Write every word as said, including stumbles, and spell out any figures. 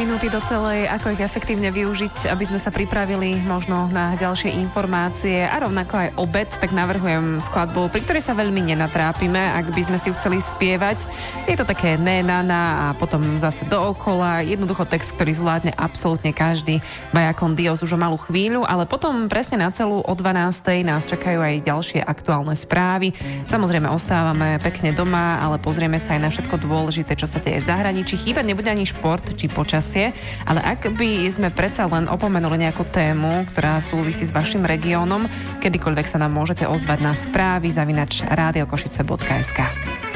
minúty do celej, ako ich efektívne využiť, aby sme sa pripravili možno na ďalšie informácie a rovnako aj obed, tak navrhujem skladbu, pri ktorej sa veľmi nenatrápime, ak by sme si ju chceli spievať. Je to také ne, na, na a potom zase dookola. Jednoducho text, ktorý zvládne absolútne každý. Vaya con Dios už o malú chvíľu, ale potom presne na celú o dvanástej nás čakajú aj ďalšie aktuálne správy. Samozrejme ostávame pekne doma, ale pozrieme sa aj na všetko dôležité, čo sa deje v zahraničí. Chýbať nebude ani šport či počasie, ale ak by sme predsa len opomenuli nejakú tému, ktorá súvisí s vašim regiónom, kedykoľvek sa nám môžete ozvať na správy zavinač radiokošice bodka es ká.